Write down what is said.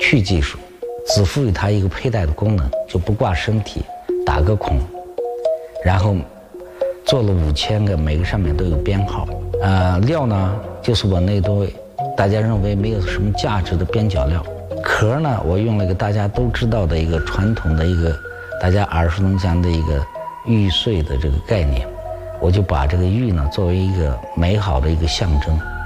去技术，只赋予它一个佩戴的功能，就不挂身体，打个孔，然后做了5000个，每个上面都有编号。料呢，就是我那堆大家认为没有什么价值的边角料。壳呢，我用了一个大家都知道的一个传统的一个大家耳熟能详的一个玉碎的这个概念，我就把这个玉呢作为一个美好的一个象征。